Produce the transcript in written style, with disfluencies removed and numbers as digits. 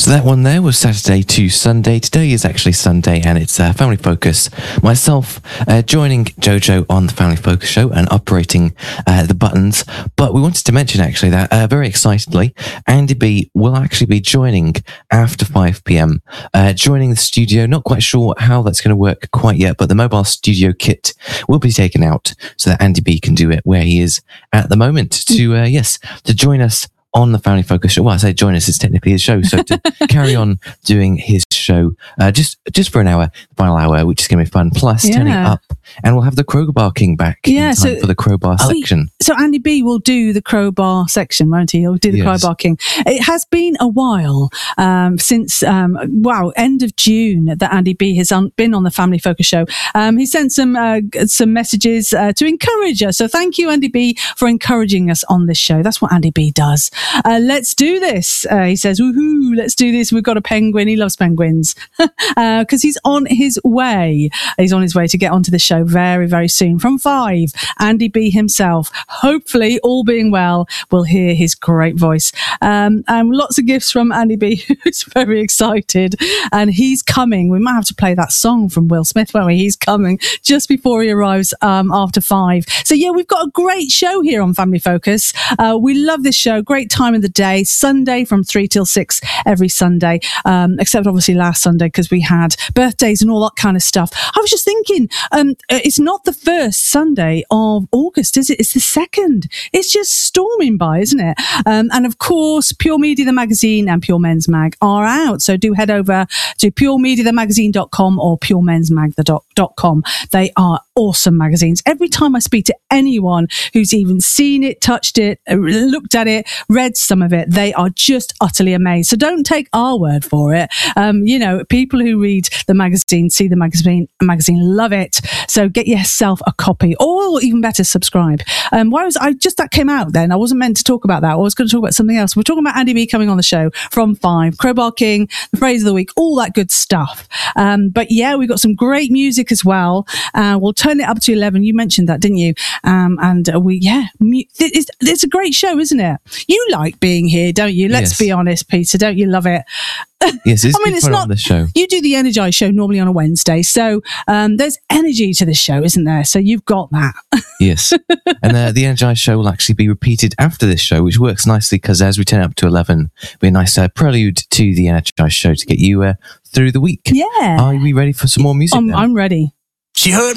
So that one there was Saturday to Sunday. Today is actually Sunday, and it's Family Focus. Myself joining Jojo on the Family Focus show and operating the buttons. But we wanted to mention actually that very excitedly, Andy B will actually be joining after 5 p.m. Joining the studio. Not quite sure how that's going to work quite yet, but the mobile studio kit will be taken out so that Andy B can do it where he is at the moment to join us on the Family Focus show. Well, I say join us, it's technically his show. So to carry on doing his show just for an hour, the final hour, which is going to be fun. Plus turning up, and we'll have the crowbar king back in time for the crowbar section. So Andy B will do the crowbar section, won't he? He'll do the crowbar king. It has been a while since, end of June that Andy B has been on the Family Focus show. He sent some messages to encourage us. So thank you, Andy B, for encouraging us on this show. That's what Andy B does. Let's do this. He says, woohoo, let's do this. We've got a penguin. He loves penguins because he's on his way. He's on his way to get onto the show very, very soon from 5. Andy B himself, hopefully, all being well, will hear his great voice. And lots of gifts from Andy B, who's very excited. And he's coming. We might have to play that song from Will Smith, won't we? He's coming just before he arrives after 5. So, we've got a great show here on Family Focus. We love this show. Great time of the day. Sunday from 3 till 6 every Sunday, except obviously last Sunday because we had birthdays and all that kind of stuff. I was just thinking, it's not the first Sunday of August, is it? It's the second. It's just storming by, isn't it? And of course, Pure Media the magazine and Pure Men's Mag are out. So do head over to puremediathemagazine.com or puremensmag.com. They are awesome magazines. Every time I speak to anyone who's even seen it, touched it, looked at it, read some of it, they are just utterly amazed. So don't take our word for it. People who read the magazine, see the magazine, love it. So get yourself a copy, or even better, subscribe. That came out then. I wasn't meant to talk about that. I was going to talk about something else. We're talking about Andy B coming on the show from 5, Crowbar King, the phrase of the week, all that good stuff. We've got some great music as well. We'll turn it up to 11. You mentioned that, didn't you? It's a great show, isn't it? You like being here, don't you? Let's be honest, Peter. Don't you love it? Yes, it's not on the show. You do the Energize show normally on a Wednesday, so there's energy to this show, isn't there? So you've got that. Yes, and the Energize show will actually be repeated after this show, which works nicely because as we turn up to 11, it'll be a nice prelude to the Energize show to get you through the week. Yeah. Are we ready for some more music? I'm ready. She heard